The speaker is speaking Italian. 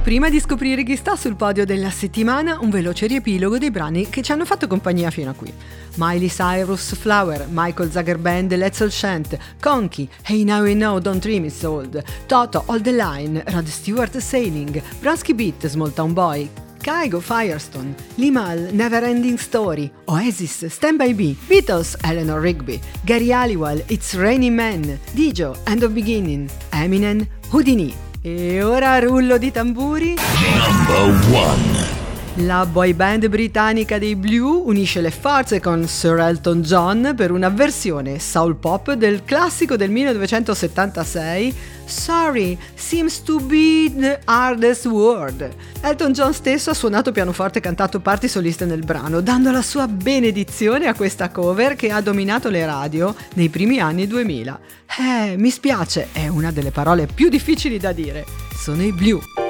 Prima di scoprire chi sta sul podio della settimana, un veloce riepilogo dei brani che ci hanno fatto compagnia fino a qui. Miley Cyrus, Flower, Michael Zager Band, Let's All Chant, Conky, Hey Now We Know, Don't Dream It's Old, Toto, All The Line, Rod Stewart, Sailing, Bronski Beat, Small Town Boy, Kygo, Firestone, Limahl, Never Ending Story, Oasis, Stand By Me, Beatles, Eleanor Rigby, Gary Halliwell, It's Raining Men, Dijo, End of Beginning, Eminem, Houdini. E ora rullo di tamburi. Number 1. La boy band britannica dei Blue unisce le forze con Sir Elton John per una versione soul pop del classico del 1976 Sorry, Seems to Be the Hardest Word. Elton John stesso ha suonato pianoforte e cantato parti soliste nel brano, dando la sua benedizione a questa cover che ha dominato le radio nei primi anni 2000. Mi spiace, è una delle parole più difficili da dire. Sono i Blue.